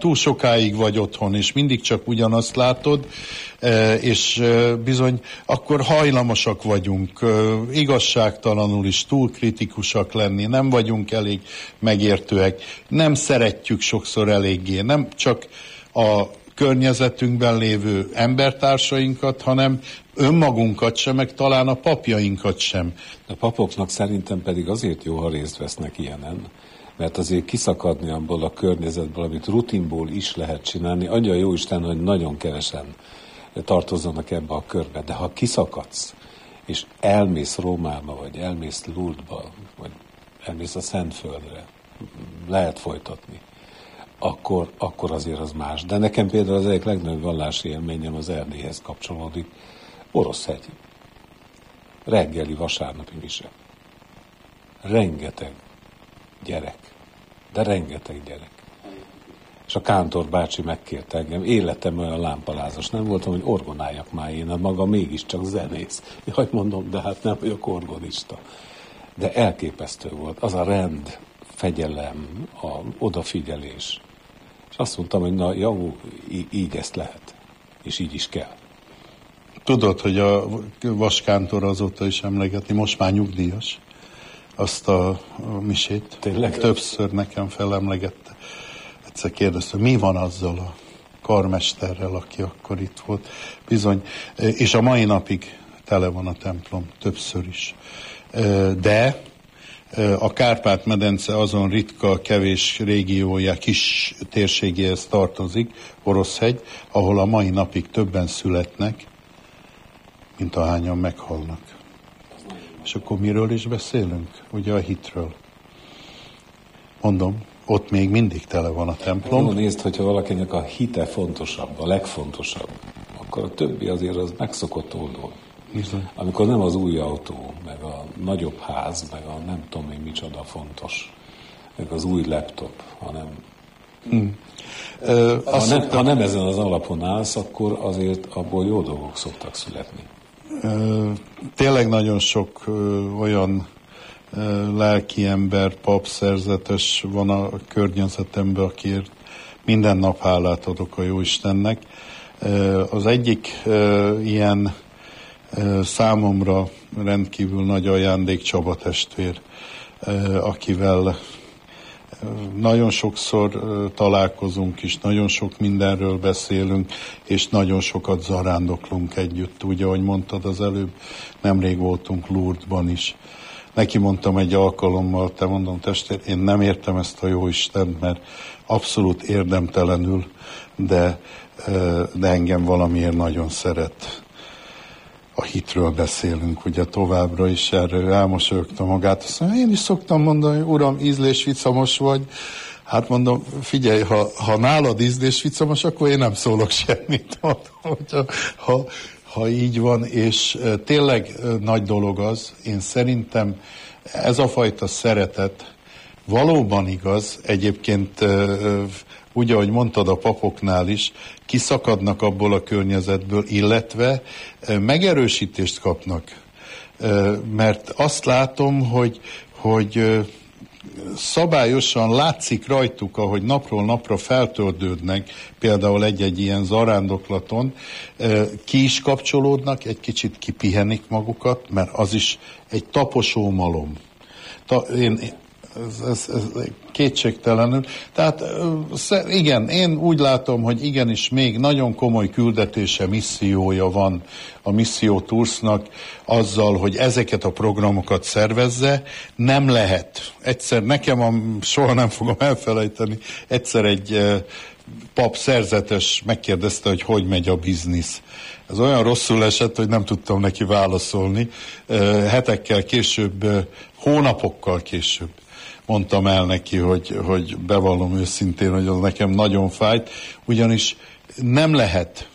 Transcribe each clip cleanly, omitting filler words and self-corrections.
túl sokáig vagy otthon, és mindig csak ugyanazt látod, és bizony akkor hajlamosak vagyunk igazságtalanul is túl kritikusak lenni, nem vagyunk elég megértőek, nem szeretjük sokszor eléggé, nem csak a környezetünkben lévő embertársainkat, hanem önmagunkat sem, meg talán a papjainkat sem. A papoknak szerintem pedig azért jó, ha részt vesznek ilyenen, mert azért kiszakadni abból a környezetből, amit rutinból is lehet csinálni, adja jó Isten, hogy nagyon kevesen tartozzanak ebbe a körbe, de ha kiszakadsz, és elmész Rómába, vagy elmész Lourdesba, vagy elmész a Szentföldre, lehet folytatni, akkor azért az más. De nekem például az egyik legnagyobb vallási élményem az Erdélyhez kapcsolódik. Oroszhegy. Reggeli vasárnapi mise. Rengeteg gyerek. De rengeteg gyerek. És a kántor bácsi megkérte engem, életem olyan lámpalázas nem voltam, hogy orgonáljak már én, a maga mégiscsak zenész. Jaj, mondom, de hát nem vagyok orgonista. De elképesztő volt. Az a rend, fegyelem, a odafigyelés. És azt mondtam, hogy na jó, így ezt lehet. És így is kell. Tudod, hogy a vaskántor azóta is emlegetni, most már nyugdíjas, azt a misét. Tényleg? Többször nekem felemlegette. Egyszer kérdeztem, mi van azzal a karmesterrel, aki akkor itt volt. Bizony, és a mai napig tele van a templom, többször is. De a Kárpát-medence azon ritka, kevés régiója, kis térségéhez tartozik, Oroszhegy, ahol a mai napig többen születnek, mint ahányan meghalnak. És akkor miről is beszélünk? Ugye a hitről. Mondom, ott még mindig tele van a templom. Jó, nézd, hogyha valakinek a hite fontosabb, a legfontosabb, akkor a többi azért az meg szokott oldódni. Amikor nem az új autó, meg a nagyobb ház, meg a nem tudom én micsoda fontos, meg az új laptop, hanem ha nem ezen az alapon állsz, akkor azért abból jó dolgok szoktak születni. Tényleg nagyon sok olyan lelki ember, pap, szerzetes van a környezetemben, akiért minden nap hálát adok a Jóistennek. Az egyik ilyen számomra rendkívül nagy ajándék Csaba testvér, akivel nagyon sokszor találkozunk is, nagyon sok mindenről beszélünk, és nagyon sokat zarándoklunk együtt. Úgy, ahogy mondtad az előbb, nemrég voltunk Lourdesban is. Neki mondtam egy alkalommal, te mondom, testvér, én nem értem ezt a Jóistent, mert abszolút érdemtelenül, de engem valamiért nagyon szeret. A hitről beszélünk, ugye továbbra is, erről elmosolyogta magát. Azt mondja, én is szoktam mondani, uram, ízlésvicamos vagy. Hát mondom, figyelj, ha nálad ízlésvicamos, akkor én nem szólok semmit. Ha így van, és tényleg nagy dolog az, én szerintem ez a fajta szeretet valóban igaz, egyébként úgy, ahogy mondtad a papoknál is, kiszakadnak abból a környezetből, illetve megerősítést kapnak. Mert azt látom, hogy szabályosan látszik rajtuk, ahogy napról napra feltördődnek, például egy-egy ilyen zarándoklaton, ki is kapcsolódnak, egy kicsit kipihenik magukat, mert az is egy taposó malom. Ez kétségtelenül. Tehát igen, én úgy látom, hogy igenis még nagyon komoly küldetése, missziója van a Misszió Toursnak azzal, hogy ezeket a programokat szervezze. Nem lehet. Egyszer nekem, soha nem fogom elfelejteni, egyszer egy pap szerzetes megkérdezte, hogy megy a biznisz. Ez olyan rosszul esett, hogy nem tudtam neki válaszolni. Hetekkel később, hónapokkal később mondtam el neki, hogy bevallom őszintén, hogy az nekem nagyon fájt, ugyanis nem lehet,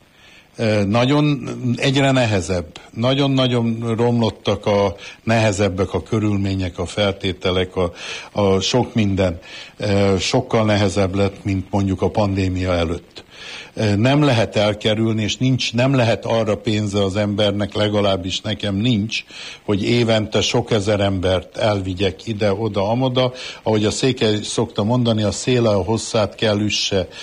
egyre nehezebb, nagyon-nagyon romlottak nehezebbek a körülmények, a feltételek, a sok minden, sokkal nehezebb lett, mint mondjuk a pandémia előtt. Nem lehet elkerülni, és nem lehet arra pénze az embernek, legalábbis nekem nincs, hogy évente sok ezer embert elvigyek ide, oda, amoda. Ahogy a Székely szokta mondani, a széle a hosszát kell üsse.